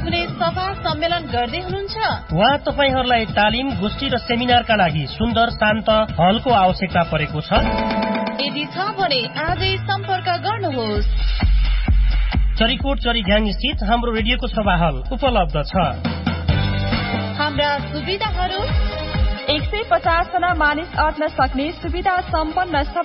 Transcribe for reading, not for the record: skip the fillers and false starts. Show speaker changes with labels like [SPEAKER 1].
[SPEAKER 1] कुनै सभा सम्मेलन गर्दै हुनुहुन्छ
[SPEAKER 2] वा तपाईहरूलाई तालिम, गोष्ठी र सेमिनारका लागि सुन्दर शान्त हलको आवश्यकता परेको छ?
[SPEAKER 1] यदि छ भने आजै सम्पर्क गर्नुहोस्।
[SPEAKER 2] चरीकोट चरीघ्याङ स्थित हाम्रो रेडियोको सभा हल उपलब्ध छ।
[SPEAKER 1] हाम्रा सुविधाहरू
[SPEAKER 3] 150 जना मानिस अट्न सक्ने सुविधा सम्पन्न